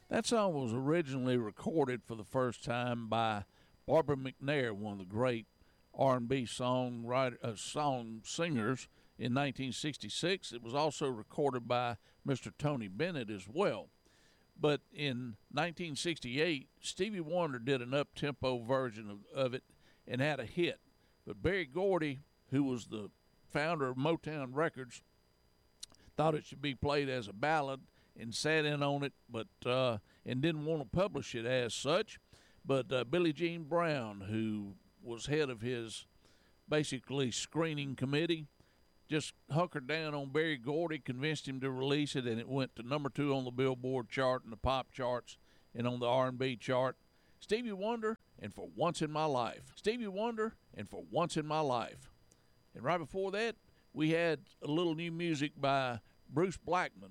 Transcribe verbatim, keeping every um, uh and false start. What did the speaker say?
That song was originally recorded for the first time by Barbara McNair, one of the great R and B song writer, uh, song singers in nineteen sixty-six. It was also recorded by Mister Tony Bennett as well. But in nineteen sixty-eight, Stevie Wonder did an up-tempo version of, of it and had a hit. But Berry Gordy, who was the founder of Motown Records, thought it should be played as a ballad and sat in on it, but uh, and didn't want to publish it as such. But uh, Billie Jean Brown, who was head of his basically screening committee, just hunkered down on Berry Gordy, convinced him to release it, and it went to number two on the Billboard chart and the pop charts and on the R and B chart. Stevie Wonder and For Once in My Life. Stevie Wonder and For Once in My Life. And right before that, we had a little new music by Bruce Blackman,